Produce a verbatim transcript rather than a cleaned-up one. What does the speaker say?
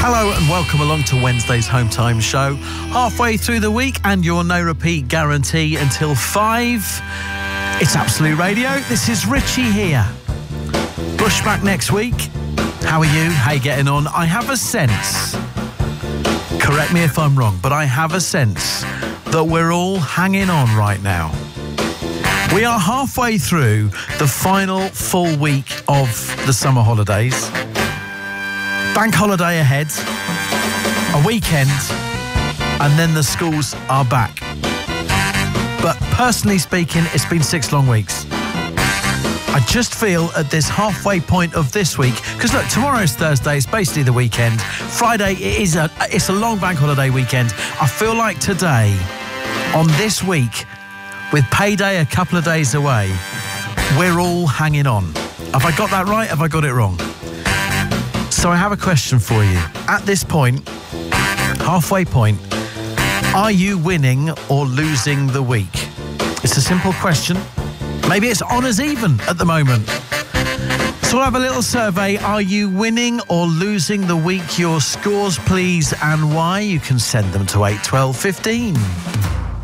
Hello and welcome along to Wednesday's Home Time Show. Halfway through the week and your no repeat guarantee until five. It's Absolute Radio. This is Richie here. Bush back next week. How are you? How you getting on? I have a sense, correct me if I'm wrong, but I have a sense that we're all hanging on right now. We are halfway through the final full week of the summer holidays. Bank holiday ahead, a weekend, and then the schools are back. But personally speaking, it's been six long weeks. I just feel at this halfway point of this week, because look, tomorrow's Thursday, it's basically the weekend. Friday, it is a, it's a long bank holiday weekend. I feel like today, on this week, with payday a couple of days away, we're all hanging on. Have I got that right? Have I got it wrong? So I have a question for you. At this point, halfway point, are you winning or losing the week? It's a simple question. Maybe it's honours even at the moment. So I'll have a little survey. Are you winning or losing the week? Your scores, please, and why? You can send them to eight twelve fifteen.